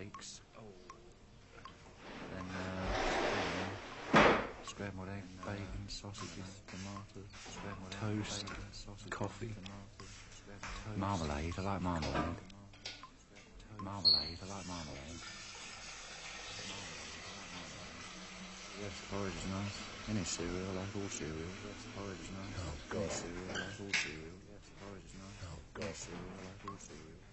pancakes. Then scrambled egg, bacon, sausages, tomatoes, toast, coffee, marmalade. I like marmalade. Marmalade. I like marmalade. Yes, porridge is nice. Any cereal, I like all cereal. Yes, porridge is nice. Oh, God. Any cereal, I like all cereal. Yes, porridge is nice. Oh, God. Any cereal, I like all cereal.